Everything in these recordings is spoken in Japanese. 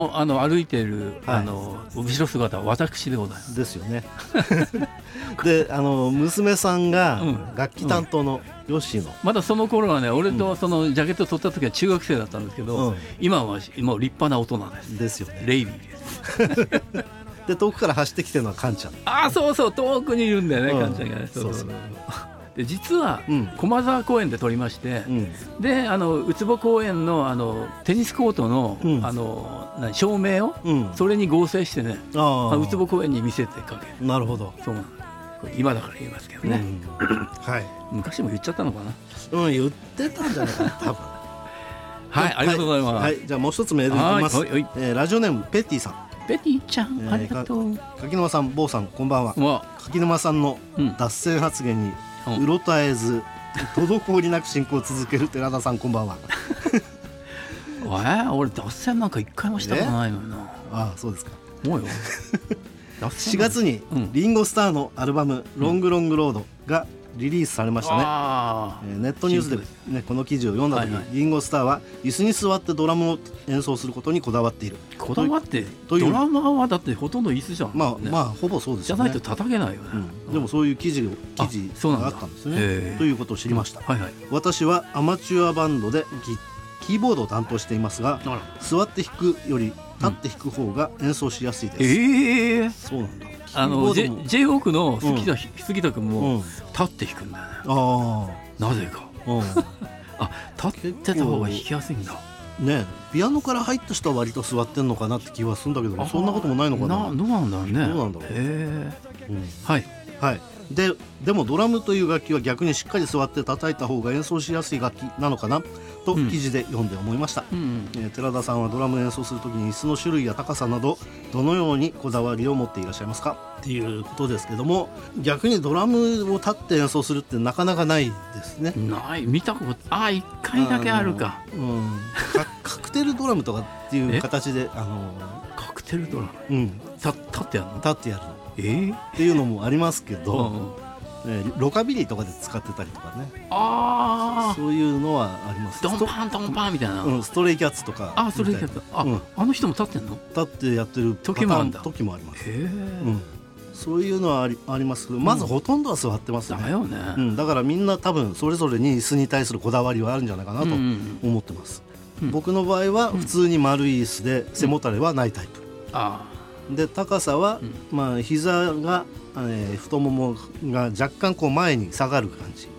歩いている、 はい後ろ姿は私でございます。 ですよねで娘さんがうん楽器担当のヨッシーの、 まだその頃はね、俺とそのジャケット取った時は中学生だったんですけど、 うん今はもう立派な大人です。 ですよね。 レイビーです。 で遠くから走ってきてるのはカンちゃん。 ああ、そうそう、遠くにいるんだよね、 うんカンちゃんがね。 そうそうで実は、 うん駒沢公園で撮りまして、 うんでウツボ公園のテニスコートの、 うん照明を、 うんそれに合成してね、 あウツボ公園に見せてかける。 なるほど、 そうなんだ。これ今だから言いますけどね、 はい昔も言っちゃったのかな。 言ってたんじゃないかな多分はい、ありがとうございます。 はい、じゃあもう一つメールいきます。 はいはいラジオネームペッティさん。 ベティちゃん、ありがとう。 柿沼さん、坊さん、こんばんは。 わ柿沼さんのうん脱線発言にうんうろたえず滞りなく進行を続ける寺田さん、こんばんは。 俺脱線なんか一回もしたことないのにな。 ああ、そうですか。 もうよ。脱 4 線月にうんリンゴスターのアルバムロングロングロードがリリースされましたね。 あネットニュースで、ね、この記事を読んだ時、 はいはいリンゴスターは椅子に座ってドラムを演奏することにこだわっている。 こだわってというドラマーはだってほとんど椅子じゃん。 まあ、 ねまあほぼそうですよね。 じゃないと叩けないよね。 でもそういう記事そうなんだがあったんですね。 へえということを知りました。 はいはい。 私はアマチュアバンドでキーボードを担当していますが、 あら座って弾くより立って弾く方が演奏しやすいです。 ええそうなんだ。キーボードも J オークの杉田君うもん、 立って弾くんだよね。 あなぜか。 あ、うん立ってた方が弾きやすいんだ。 ね、ピアノから入った人は割と座ってんのかなって気はするんだけど、そんなこともないのかな。 どうなんだろうね。 どうなんだろうへえ。 うんはい。 はい。でもドラムという楽器は逆にしっかり座って叩いた方が演奏しやすい楽器なのかなと記事で読んで思いました。 うん寺田さんはドラム演奏するときに椅子の種類や高さなどどのようにこだわりを持っていらっしゃいますかっていうことですけども、逆にドラムを立って演奏するってなかなかないですね。 ない見たこと一回だけあるか。 カクテルドラムとかっていう形でカクテルドラム立ってやるの。 立ってやるっていうのもありますけど、ロカビリーとかで使ってたりとかね、そういうのはあります。 ドンパンドンパンみたいな。 ストレイキャッツとかストレイキャッツ。あの人も立ってんの。 立ってやってる時もあるんだ。 時もあります。 へえ。 そういうのはありますけど、まずほとんどは座ってますね。 だよね。 だからみんな多分それぞれに椅子に対するこだわりはあるんじゃないかなと思ってます。僕の場合は普通に丸い椅子で背もたれはないタイプ。で高さは膝が太ももが若干こう前に下がる感じ。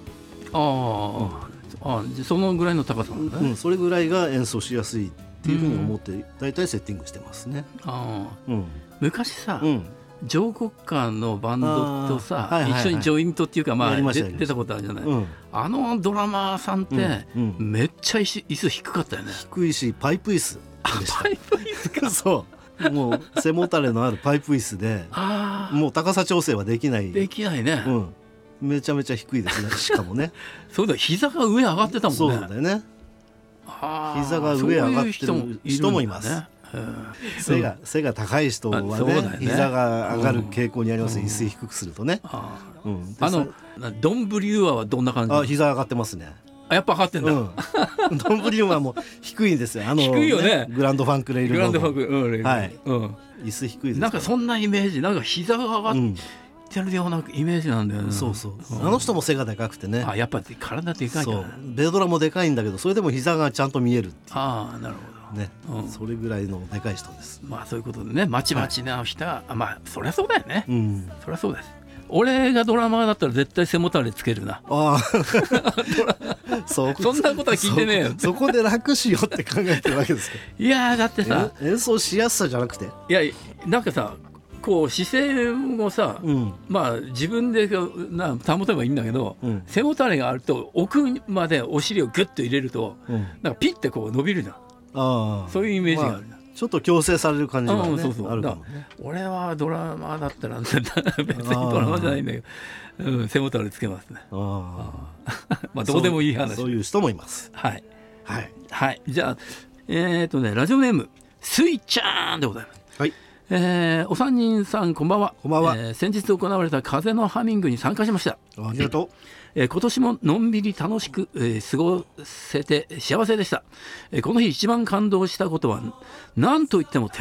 そのぐらいの高さなんだね。 それぐらいが演奏しやすいっていうふうに思ってだいたいセッティングしてますね。 昔さ、ジョー・コッカーのバンドとさ、一緒にジョイントっていうか出たことあるじゃない。あのドラマーさんってめっちゃ椅子低かったよね。 低いしパイプ椅子でした。 パイプ椅子か。 そうもう背もたれのあるパイプ椅子でもう高さ調整はできないね。 めちゃめちゃ低いですね。しかもねそうだ、膝が上上がってたもんね。 そうだよね。膝が上上がってる人もいます。背が高い人はね、膝が上がる傾向にあります。椅子低くするとね。 ドンブリューアはどんな感じ？ 膝上がってますね。 やっぱ上がってんだ。 ドンブリューアも低いんですよ。 低いよね。 グランドファンクレイルロード。 はい。 椅子低いです。 なんかそんなイメージ、なんか膝が上がってるようなイメージなんだよね。 そう。あの人も背がでかくてね。 やっぱり体でかいから。 ベドラもでかいんだけど、それでも膝がちゃんと見えるっていう。 なるほど。 ね、それぐらいのでかい人です。 そういうことでね、まちまちな人はそりゃそうだよね。そりゃそうです。俺がドラマーだったら絶対背もたれつけるな。そんなことは聞いてねえよ。 そこで楽しようって考えてるわけですか。 いやだってさ、 演奏しやすさじゃなくて、 いやなんかさ、こう姿勢をさ、自分で保てばいいんだけど、背もたれがあると奥までお尻をグッと入れると、なんかピッてこう伸びるじゃん。そういうイメージがある。 ちょっと矯正される感じがね、あるかもね。 俺はドラマだったら別にドラマじゃないんだけど、背もたれつけますね。どうでもいい話。 そういう人もいます。 はい。じゃあラジオネームスイちゃんでございます。 お三人さんこんばんは。 こんばんは。 先日行われた風のハミングに参加しました。 ありがとう。今年ものんびり楽しく、過ごせて幸せでした。この日一番感動したことは何といっても